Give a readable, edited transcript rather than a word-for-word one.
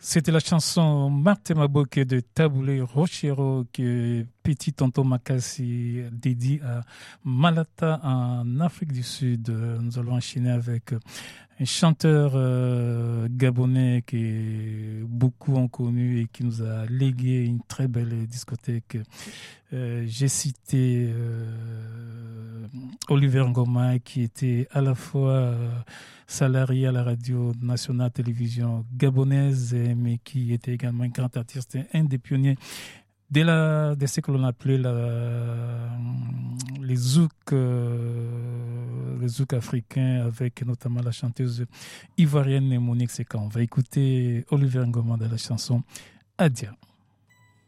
C'était la chanson Martin Maboke de Taboulé Rochero que Petit Tonton Makassi dédie à Malata en Afrique du Sud. Nous allons enchaîner avec un chanteur gabonais que beaucoup ont connu et qui nous a légué une très belle discothèque. J'ai cité Oliver Ngoma qui était à la fois salarié à la radio nationale télévision gabonaise mais qui était également un grand artiste, un des pionniers de ce que l'on appelait les zouk africains, avec notamment la chanteuse ivoirienne Monique Sekan. On va écouter Oliver Ngoma de la chanson Adia.